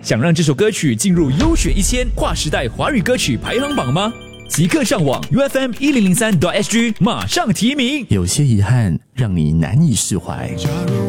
想让这首歌曲进入优选1000跨时代华语歌曲排行榜吗？即刻上网 UFM1003.SG 马上提名。 有些遗憾让你难以释怀。